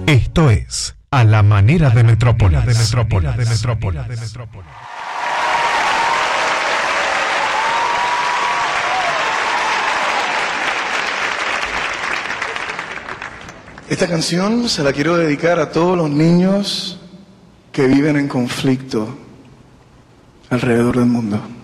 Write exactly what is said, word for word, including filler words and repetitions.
Esto es A la Manera de Metrópolis. De Metrópolis. De Metrópolis. De Metrópolis. Esta canción se la quiero dedicar a todos los niños que viven en conflicto alrededor del mundo.